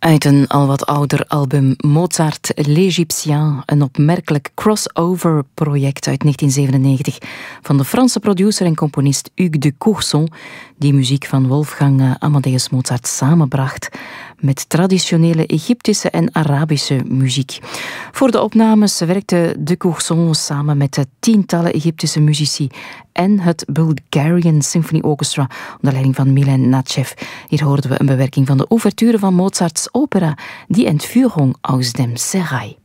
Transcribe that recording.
Uit een al wat ouder album Mozart l'Égyptien, een opmerkelijk crossover-project uit 1997 van de Franse producer en componist Hugues de Courson, die muziek van Wolfgang Amadeus Mozart samenbracht met traditionele Egyptische en Arabische muziek. Voor de opnames werkte de Courson samen met de tientallen Egyptische muzici en het Bulgarian Symphony Orchestra onder leiding van Milan Natshev. Hier hoorden we een bewerking van de ouverture van Mozarts opera Die Entführung aus dem Serail.